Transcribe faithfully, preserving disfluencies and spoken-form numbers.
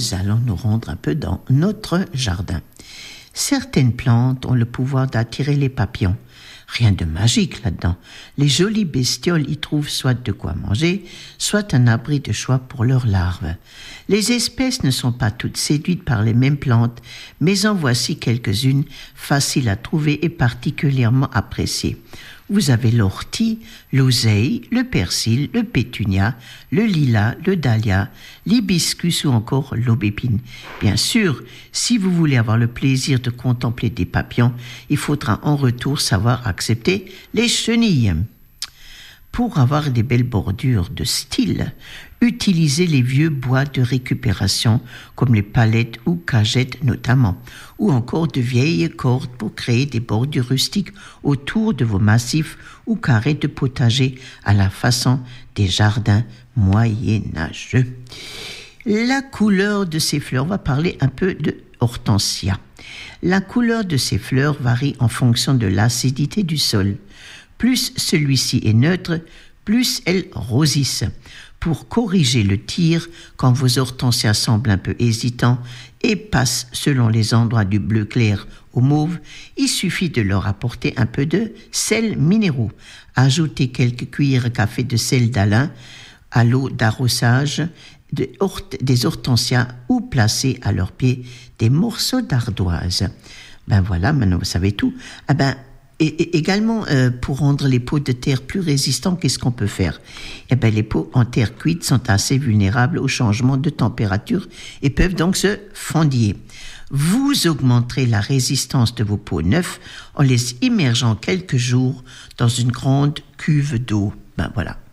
nous allons nous rendre un peu dans notre jardin. Certaines plantes ont le pouvoir d'attirer les papillons. Rien de magique là-dedans. Les jolies bestioles y trouvent soit de quoi manger, soit un abri de choix pour leurs larves. Les espèces ne sont pas toutes séduites par les mêmes plantes, mais en voici quelques-unes faciles à trouver et particulièrement appréciées. Vous avez l'ortie, l'oseille, le persil, le pétunia, le lilas, le dahlia, l'hibiscus ou encore l'aubépine. Bien sûr, si vous voulez avoir le plaisir de contempler des papillons, il faudra en retour savoir accepter les chenilles. Pour avoir des belles bordures de style, utilisez les vieux bois de récupération comme les palettes ou cagettes notamment, ou encore de vieilles cordes pour créer des bordures rustiques autour de vos massifs ou carrés de potager à la façon des jardins moyenâgeux. La couleur de ces fleurs, on va parler un peu de hortensia. La couleur de ces fleurs varie en fonction de l'acidité du sol. Plus celui-ci est neutre, plus elles rosissent. Pour corriger le tir, quand vos hortensias semblent un peu hésitants et passent selon les endroits du bleu clair au mauve, il suffit de leur apporter un peu de sel minéraux. Ajoutez quelques cuillères à café de sel d'Alain à l'eau d'arrosage de hort- des hortensias ou placez à leurs pieds des morceaux d'ardoise. Ben voilà, maintenant vous savez tout. Ah ben, Et, et également, euh, pour rendre les pots de terre plus résistants, qu'est-ce qu'on peut faire ? Eh bien, les pots en terre cuite sont assez vulnérables au changement de température et peuvent donc se fendiller. Vous augmenterez la résistance de vos pots neufs en les immergeant quelques jours dans une grande cuve d'eau. Ben voilà.